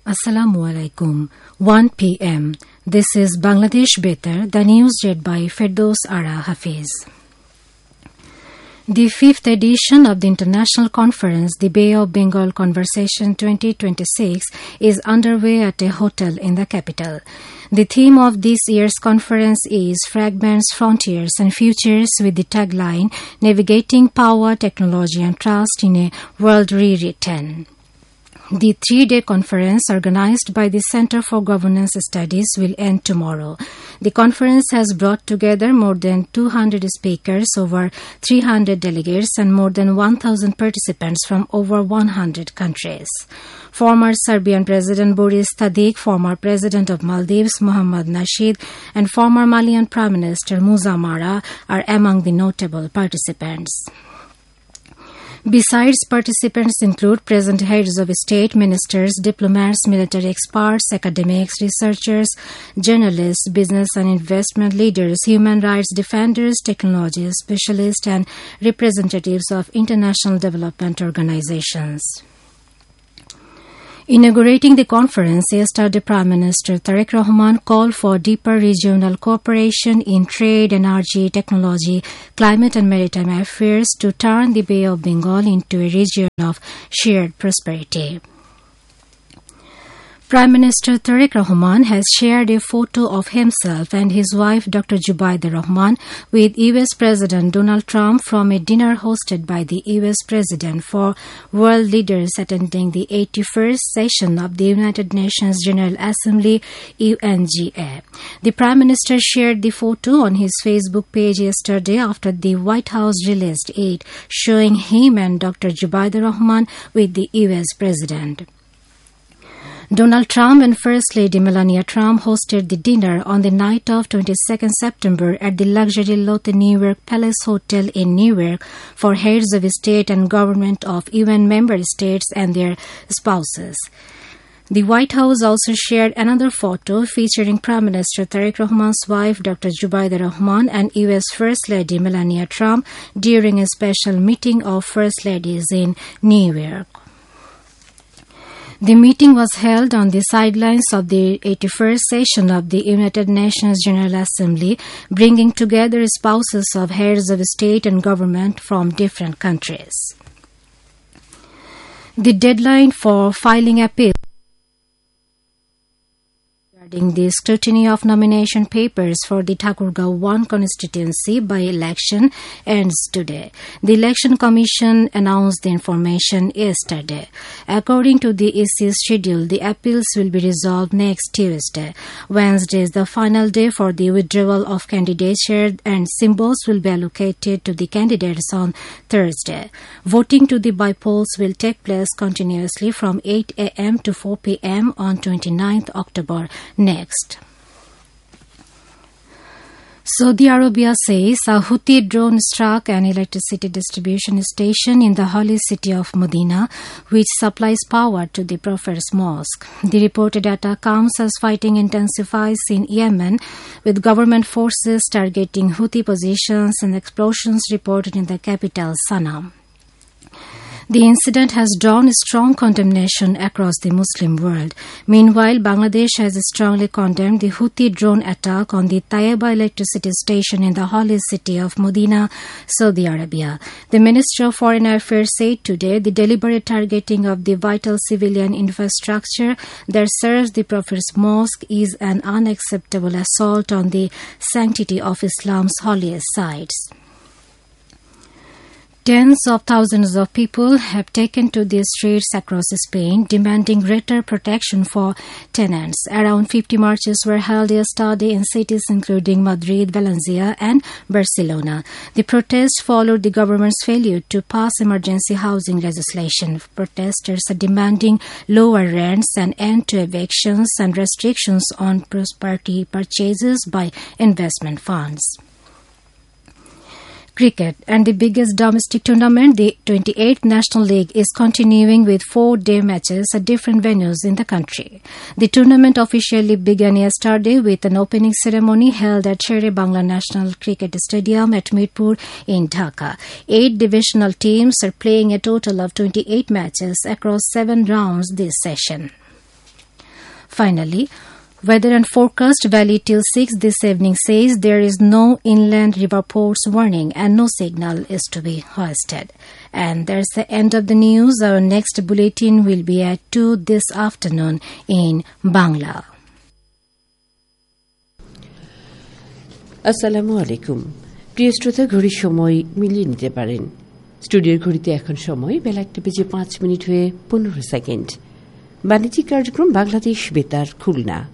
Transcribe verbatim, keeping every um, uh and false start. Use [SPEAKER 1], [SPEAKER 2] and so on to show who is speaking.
[SPEAKER 1] Assalamu alaikum. one p m. This is Bangladesh Betar, the news read by Firdaus Ara Hafiz. The fifth edition of the international conference, the Bay of Bengal Conversation twenty twenty-six, is underway at a hotel in the capital. The theme of this year's conference is Fragments, Frontiers and Futures, with the tagline Navigating Power, Technology and Trust in a World Rewritten. The three-day conference, organized by the Center for Governance Studies, will end tomorrow. The conference has brought together more than two hundred speakers, over three hundred delegates, and more than one thousand participants from over one hundred countries. Former Serbian President Boris Tadic, former President of Maldives Mohammad Nasheed, and former Malian Prime Minister Moussa Mara are among the notable participants. Besides, participants include present heads of state, ministers, diplomats, military experts, academics, researchers, journalists, business and investment leaders, human rights defenders, technology specialists, and representatives of international development organizations. Inaugurating the conference yesterday, Prime Minister Tariq Rahman called for deeper regional cooperation in trade, energy, technology, climate and maritime affairs to turn the Bay of Bengal into a region of shared prosperity. Prime Minister Tariq Rahman has shared a photo of himself and his wife Doctor Zubaida Rahman with U S President Donald Trump from a dinner hosted by the U S President for world leaders attending the eighty-first session of the United Nations General Assembly, U N G A. The Prime Minister shared the photo on his Facebook page yesterday after the White House released it, showing him and Doctor Zubaida Rahman with the U S President. Donald Trump and First Lady Melania Trump hosted the dinner on the night of twenty-second September at the luxury Lotte New York Palace Hotel in New York for heads of state and government of U N member states and their spouses. The White House also shared another photo featuring Prime Minister Tariq Rahman's wife, Doctor Zubaida Rahman, and U S First Lady Melania Trump during a special meeting of First Ladies in New York. The meeting was held on the sidelines of the eighty-first session of the United Nations General Assembly, bringing together spouses of heads of state and government from different countries. The deadline for filing appeals regarding the scrutiny of nomination papers for the Thakurgaon one constituency by-election ends today. The Election Commission announced the information yesterday. According to the E C's schedule, the appeals will be resolved next Tuesday. Wednesday is the final day for the withdrawal of candidature, and symbols will be allocated to the candidates on Thursday. Voting to the by-polls will take place continuously from eight a m to four p m on twenty-ninth October next. Saudi Arabia says a Houthi drone struck an electricity distribution station in the holy city of Medina, which supplies power to the Prophet's mosque. The reported attack comes as fighting intensifies in Yemen, with government forces targeting Houthi positions and explosions reported in the capital, Sana'a. The incident has drawn strong condemnation across the Muslim world. Meanwhile, Bangladesh has strongly condemned the Houthi drone attack on the Tayeba electricity station in the holy city of Medina, Saudi Arabia. The Minister of Foreign Affairs said today the deliberate targeting of the vital civilian infrastructure that serves the Prophet's mosque is an unacceptable assault on the sanctity of Islam's holiest sites. Tens of thousands of people have taken to the streets across Spain, demanding greater protection for tenants. Around fifty marches were held yesterday in cities including Madrid, Valencia and Barcelona. The protest followed the government's failure to pass emergency housing legislation. Protesters are demanding lower rents, an end to evictions and restrictions on property purchases by investment funds. Cricket and the biggest domestic tournament, the twenty-eighth National League, is continuing with four-day matches at different venues in the country. The tournament officially began yesterday with an opening ceremony held at Shere Bangla National Cricket Stadium at Mirpur in Dhaka. Eight divisional teams are playing a total of twenty-eight matches across seven rounds this session. Finally, weather and forecast valid till six this evening says there is no inland river ports warning and no signal is to be hoisted. And there's the end of the news. Our next bulletin will be at two this afternoon in Bangla.
[SPEAKER 2] আসসালামু আলাইকুম। প্রিয় শ্রোতা, ঘড়ির সময় মিলিয়ে নিতে পারেন। স্টুডিওর ঘড়িতে এখন সময় বেলা একটা বেজে পাঁচ মিনিট হয়ে পনেরো সেকেন্ড। বাণিজ্যিক কার্যক্রম বাংলাদেশ বেতার খুলনা।